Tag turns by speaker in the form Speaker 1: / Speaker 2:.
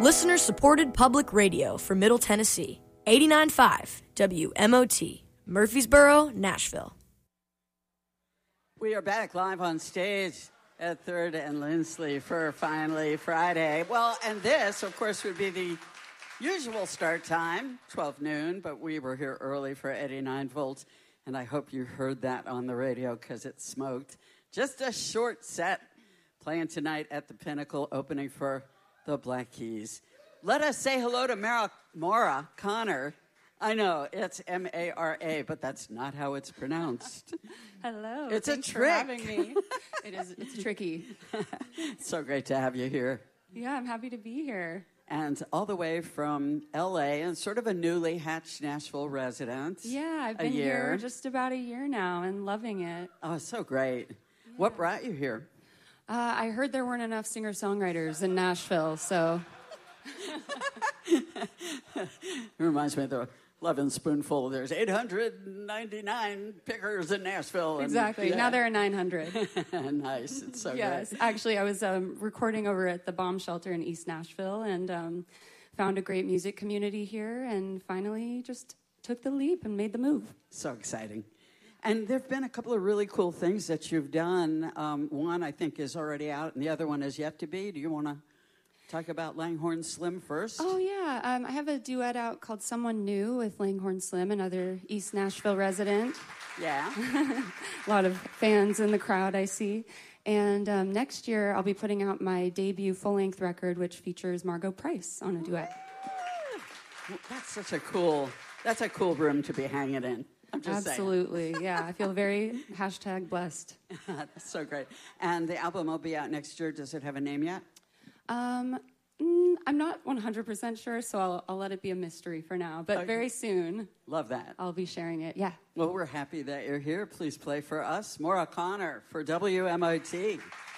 Speaker 1: Listener-supported public radio for Middle Tennessee. 89.5 WMOT, Murfreesboro, Nashville.
Speaker 2: We are back live on stage at 3rd and Lindsley for Finally Friday. Well, and this, of course, would be the usual start time, 12 noon, but we were here early for 89 volts, and I hope you heard that on the radio because it smoked. Just a short set playing tonight at the Pinnacle, opening for the Black Keys. Let us say hello to Maura Connor. I know, it's M-A-R-A, but that's not how it's pronounced.
Speaker 3: Hello.
Speaker 2: It's
Speaker 3: Thanks
Speaker 2: a trick.
Speaker 3: for having me. It's tricky.
Speaker 2: It's so great to have you here.
Speaker 3: Yeah, I'm happy to be here.
Speaker 2: And all the way from L.A. and sort of a newly hatched Nashville resident.
Speaker 3: Yeah, I've been here just about a year now and loving it.
Speaker 2: Oh, so great. Yeah. What brought you here?
Speaker 3: I heard there weren't enough singer-songwriters in Nashville, so...
Speaker 2: It reminds me of the Lovin' Spoonful. There's 899 pickers in Nashville.
Speaker 3: Exactly.
Speaker 2: Yeah.
Speaker 3: Now there are 900.
Speaker 2: Nice. It's so
Speaker 3: yes.
Speaker 2: great.
Speaker 3: Actually, I was recording over at the Bomb Shelter in East Nashville and found a great music community here and finally just took the leap and made the move.
Speaker 2: So exciting. And there have been a couple of really cool things that you've done. One, I think, is already out, and the other one is yet to be. Do you want to talk about Langhorne Slim first?
Speaker 3: Oh, yeah. I have a duet out called Someone New with Langhorne Slim, another East Nashville resident.
Speaker 2: Yeah.
Speaker 3: A lot of fans in the crowd, I see. And next year, I'll be putting out my debut full-length record, which features Margot Price on a duet.
Speaker 2: That's a cool room to be hanging in. I'm just
Speaker 3: Absolutely, yeah. I feel very #blessed.
Speaker 2: That's so great. And the album will be out next year. Does it have a name yet?
Speaker 3: I'm not 100% sure, so I'll let it be a mystery for now. But very soon,
Speaker 2: love that.
Speaker 3: I'll be sharing it. Yeah.
Speaker 2: Well, we're happy that you're here. Please play for us, Maura Connor for WMOT.